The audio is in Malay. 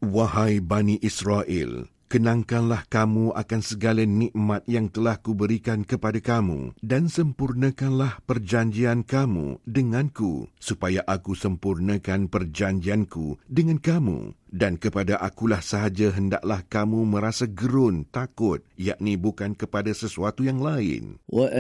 Wahai Bani Israel, kenangkanlah kamu akan segala nikmat yang telah kuberikan kepada kamu dan sempurnakanlah perjanjian kamu denganku, supaya aku sempurnakan perjanjianku dengan kamu. Dan kepada akulah sahaja hendaklah kamu merasa gerun, takut, yakni bukan kepada sesuatu yang lain.